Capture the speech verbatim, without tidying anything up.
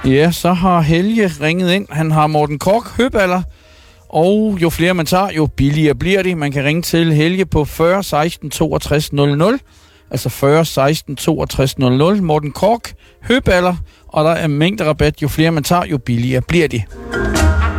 Ja, så har Helge ringet ind. Han har Morten Korch høballer. Og jo flere man tager, jo billigere bliver de. Man kan ringe til Helge på fyrre seksten toogtres nul nul. Altså fyrre seksten toogtres nul nul. Morten Korch høballer. Og der er mængderabat. Jo flere man tager, jo billigere bliver de.